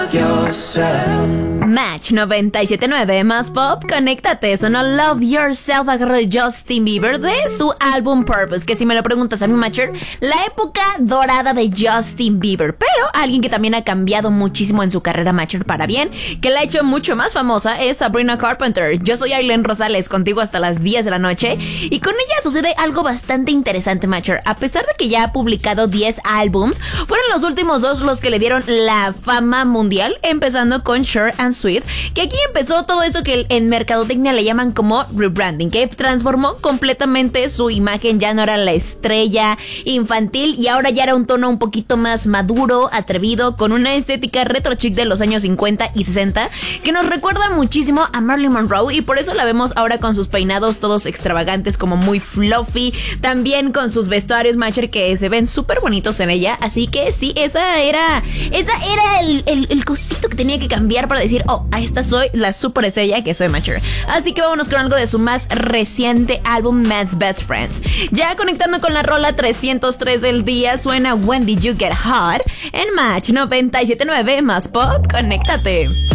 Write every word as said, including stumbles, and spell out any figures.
Match noventa y siete punto nueve más pop, conéctate, sonó Love Yourself a cargo de Justin Bieber de su álbum Purpose, que si me lo preguntas a mi Matcher, la época dorada de Justin Bieber, pero alguien que también ha cambiado muchísimo en su carrera Matcher para bien, que la ha hecho mucho más famosa, es Sabrina Carpenter. Yo soy Aileen Rosales, contigo hasta las diez de la noche, y con ella sucede algo bastante interesante, Matcher. A pesar de que ya ha publicado diez álbums, fueron los últimos dos los que le dieron la fama mundial, empezando con Short and Sweet, que aquí empezó todo esto que en mercadotecnia le llaman como rebranding, que transformó completamente su imagen. Ya no era la estrella infantil y ahora ya era un tono un poquito más maduro, atrevido, con una estética retro chic de los años cincuenta y sesenta que nos recuerda muchísimo a Marilyn Monroe, y por eso la vemos ahora con sus peinados todos extravagantes, como muy fluffy, también con sus vestuarios Matcher que se ven súper bonitos en ella. Así que sí, esa era esa era el, el, el cosito que tenía que cambiar para decir, oh, a esta soy la superestrella que soy Matcher. Así que vámonos con algo de su más reciente álbum, Man's Best Friends. Ya conectando con la rola trescientos tres del día, suena When Did You Get Hot en Match noventa y siete punto nueve más pop, conéctate.